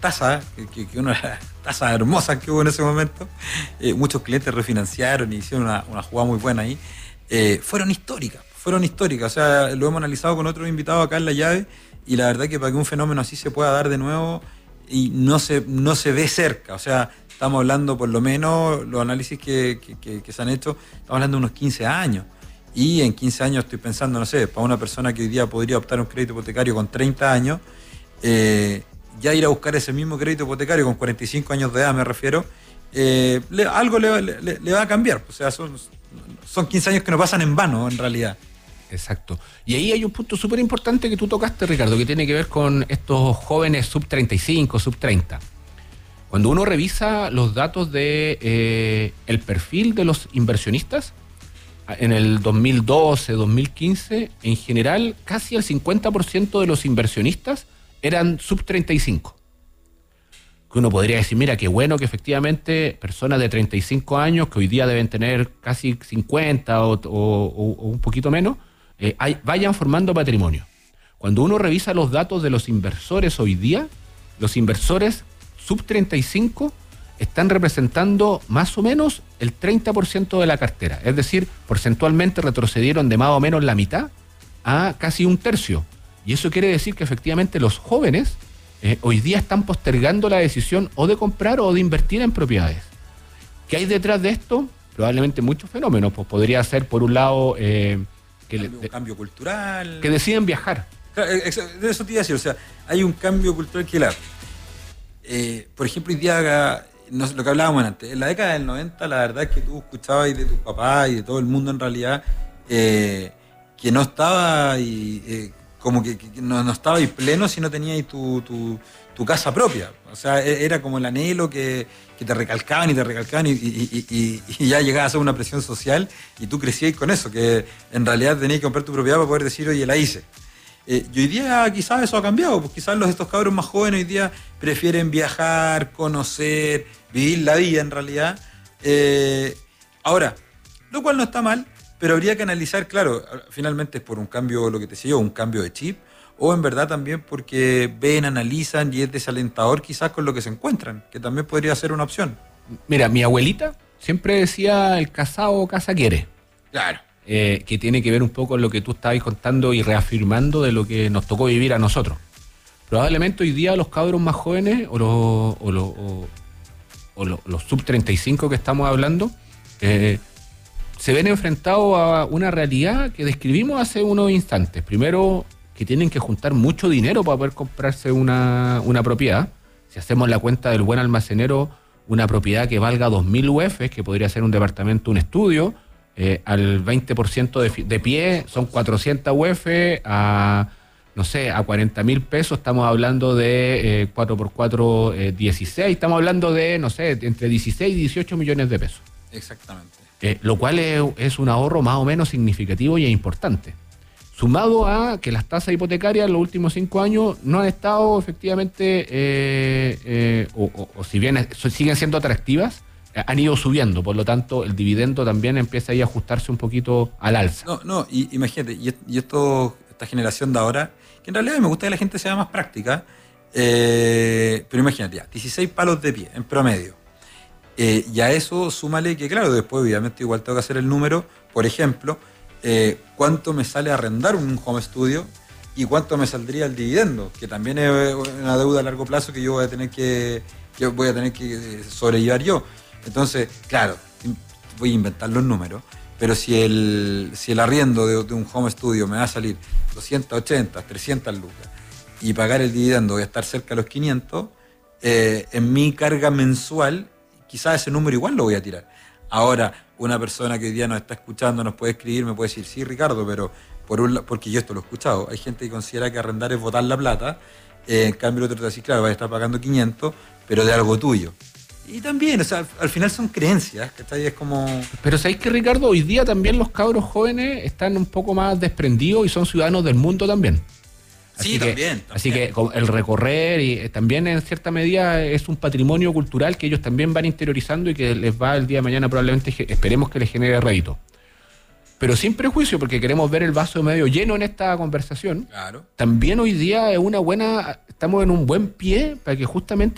tasas, que una de las tasas hermosas que hubo en ese momento, muchos clientes refinanciaron y hicieron una jugada muy buena ahí, fueron históricas. O sea, lo hemos analizado con otros invitados acá en La Llave, y la verdad que para que un fenómeno así se pueda dar de nuevo, y no se ve cerca, o sea, estamos hablando por lo menos, los análisis que se han hecho, estamos hablando de unos 15 años. Y en 15 años estoy pensando, no sé, para una persona que hoy día podría optar a un crédito hipotecario con 30 años, ya ir a buscar ese mismo crédito hipotecario con 45 años de edad, me refiero, algo le va a cambiar. O sea, son 15 años que no pasan en vano, en realidad. Exacto. Y ahí hay un punto súper importante que tú tocaste, Ricardo, que tiene que ver con estos jóvenes sub 35, sub 30. Cuando uno revisa los datos de el perfil de los inversionistas, en el 2012, 2015, en general, casi el 50% de los inversionistas eran sub 35. Que uno podría decir, mira, qué bueno que efectivamente personas de 35 años, que hoy día deben tener casi 50 o un poquito menos, vayan formando patrimonio. Cuando uno revisa los datos de los inversores hoy día, los inversores sub 35 están representando más o menos el 30% de la cartera. Es decir, porcentualmente retrocedieron de más o menos la mitad a casi un tercio. Y eso quiere decir que efectivamente los jóvenes hoy día están postergando la decisión o de comprar o de invertir en propiedades. ¿Qué hay detrás de esto? Probablemente muchos fenómenos. Pues podría ser, por un lado, un cambio cultural. Que deciden viajar. Claro, de eso te iba a decir. O sea, hay un cambio cultural que, claro, por ejemplo, hoy día, lo que hablábamos antes, en la década del 90, la verdad es que tú escuchabas de tus papás y de todo el mundo en realidad, que no estaba como que no estaba ahí pleno si no tenías tu casa propia. O sea, era como el anhelo que te recalcaban y ya llegaba a ser una presión social, y tú crecías con eso, que en realidad tenías que comprar tu propiedad para poder decir, oye, la hice. Y hoy día quizás eso ha cambiado, pues quizás estos cabros más jóvenes hoy día prefieren viajar, conocer, vivir la vida en realidad. Ahora, lo cual no está mal, pero habría que analizar, claro, finalmente es por un cambio, lo que te decía yo, un cambio de chip, o en verdad también porque ven, analizan y es desalentador quizás con lo que se encuentran, que también podría ser una opción. Mira, mi abuelita siempre decía, el casado casa quiere. Claro. Que tiene que ver un poco con lo que tú estabas contando y reafirmando de lo que nos tocó vivir a nosotros. Probablemente hoy día los cabros más jóvenes o los sub 35 que estamos hablando se ven enfrentados a una realidad que describimos hace unos instantes. Primero, que tienen que juntar mucho dinero para poder comprarse una propiedad. Si hacemos la cuenta del buen almacenero, una propiedad que valga 2.000 UF, que podría ser un departamento, un estudio, al 20% de pie son 400 UF, a 40.000 pesos estamos hablando de 4x4, 16, estamos hablando de, entre 16 y 18 millones de pesos. Exactamente. Lo cual es un ahorro más o menos significativo y importante. Sumado a que las tasas hipotecarias en los últimos 5 años no han estado efectivamente, o si bien siguen siendo atractivas, han ido subiendo, por lo tanto el dividendo también empieza ahí a ajustarse un poquito al alza. Imagínate, y esta generación de ahora, que en realidad me gusta que la gente sea más práctica, pero imagínate, ya, 16 palos de pie en promedio. Y a eso súmale que, claro, después obviamente igual tengo que hacer el número, por ejemplo, cuánto me sale arrendar un home studio y cuánto me saldría el dividendo, que también es una deuda a largo plazo que yo voy a tener que sobrellevar yo. Entonces, claro, voy a inventar los números, pero si el arriendo de un home studio me va a salir 280, 300 lucas y pagar el dividendo voy a estar cerca de los 500, en mi carga mensual, quizás ese número igual lo voy a tirar. Ahora, una persona que hoy día nos está escuchando nos puede escribir, me puede decir, sí, Ricardo, pero porque yo esto lo he escuchado, hay gente que considera que arrendar es botar la plata, en cambio el otro te dice, claro, vas a estar pagando 500, pero de algo tuyo. Y también, o sea, al final son creencias, ¿cachai? Es como... Pero ¿sabéis que, Ricardo? Hoy día también los cabros jóvenes están un poco más desprendidos y son ciudadanos del mundo también. Sí, también. Así que el recorrer y también en cierta medida es un patrimonio cultural que ellos también van interiorizando y que les va el día de mañana probablemente, esperemos que les genere rédito. Pero sin prejuicio, porque queremos ver el vaso medio lleno en esta conversación. Claro. También hoy día estamos en un buen pie para que justamente